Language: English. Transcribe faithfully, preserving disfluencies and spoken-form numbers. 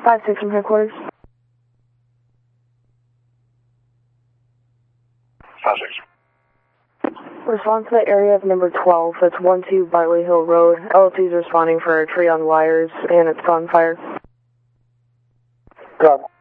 five six from headquarters. five six. Respond to the area of number twelve. That's one two Barley Hill Road. L two is responding for a tree on wires, and it's on fire. Got it.